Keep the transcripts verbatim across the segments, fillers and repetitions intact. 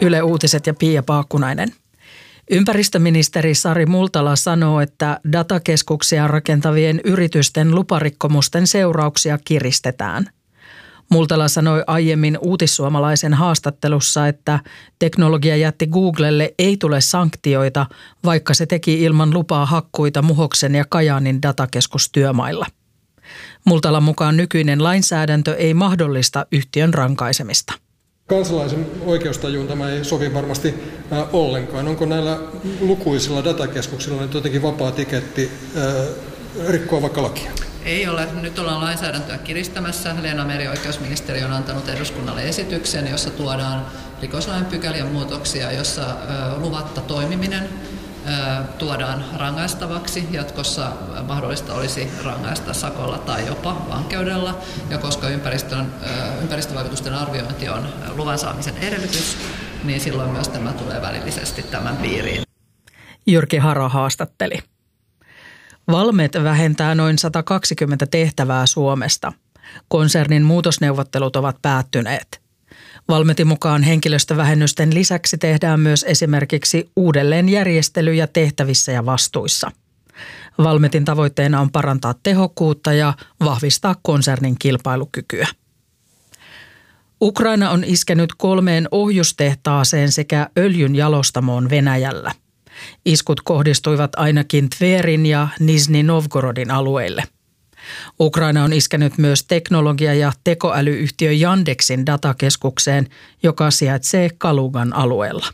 Yle Uutiset ja Pia Paakkunainen. Ympäristöministeri Sari Multala sanoo, että datakeskuksia rakentavien yritysten luparikkomusten seurauksia kiristetään. Multala sanoi aiemmin Uutissuomalaisen haastattelussa, että teknologiajätti Googlelle ei tule sanktioita, vaikka se teki ilman lupaa hakkuita Muhoksen ja Kajaanin datakeskustyömailla. Multalan mukaan nykyinen lainsäädäntö ei mahdollista yhtiön rankaisemista. Kansalaisen oikeustajuun tämä ei sovi varmasti äh, ollenkaan. Onko näillä lukuisilla datakeskuksilla nyt jotenkin vapaa tiketti äh, rikkoa vaikka lakia? Ei ole. Nyt ollaan lainsäädäntöä kiristämässä. Leena Meri, oikeusministeriö, on antanut eduskunnalle esityksen, jossa tuodaan rikoslain pykälien muutoksia, jossa äh, luvatta toimiminen tuodaan rangaistavaksi. Jatkossa mahdollista olisi rangaista sakolla tai jopa vankeudella. Ja koska ympäristön, ympäristövaikutusten arviointi on luvan saamisen edellytys, niin silloin myös tämä tulee välillisesti tämän piiriin. Jyrki Haro haastatteli. Valmet vähentää noin sata kaksikymmentä tehtävää Suomesta. Konsernin muutosneuvottelut ovat päättyneet. Valmetin mukaan henkilöstövähennysten lisäksi tehdään myös esimerkiksi uudelleenjärjestelyjä tehtävissä ja vastuissa. Valmetin tavoitteena on parantaa tehokkuutta ja vahvistaa konsernin kilpailukykyä. Ukraina on iskenyt kolmeen ohjustehtaaseen sekä öljyn jalostamoon Venäjällä. Iskut kohdistuivat ainakin Tverin ja Nizhny Novgorodin alueille. Ukraina on iskenyt myös teknologia- ja tekoälyyhtiö Yandexin datakeskukseen, joka sijaitsee Kalugan alueella.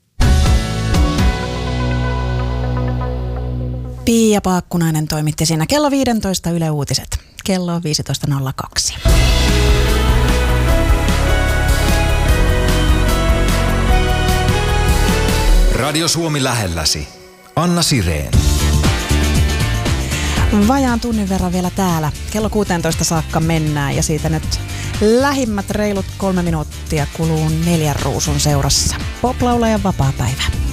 Pia Paakkunainen toimitti siinä kello viisitoista Yle Uutiset. Kello viisitoista nolla kaksi. Radio Suomi lähelläsi. Anna Sireen. Vajaan tunnin verran vielä täällä. Kello kuusitoista saakka mennään ja siitä nyt lähimmät reilut kolme minuuttia kuluu neljän ruusun seurassa. Poplaulajan vapaapäivä.